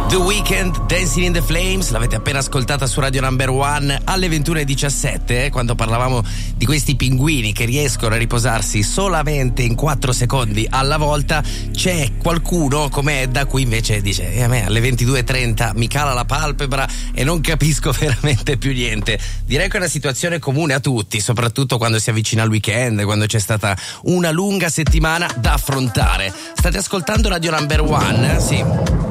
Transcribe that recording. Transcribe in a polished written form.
The Weeknd, Dancing in the Flames, l'avete appena ascoltata su Radio Number One alle 21:17, quando parlavamo di questi pinguini che riescono a riposarsi solamente in 4 secondi alla volta. C'è qualcuno come Edda qui invece dice a me alle 22:30 mi cala la palpebra e non capisco veramente più niente. Direi che è una situazione comune a tutti, soprattutto quando si avvicina il weekend, quando c'è stata una lunga settimana da affrontare. State ascoltando Radio Number One? Sì.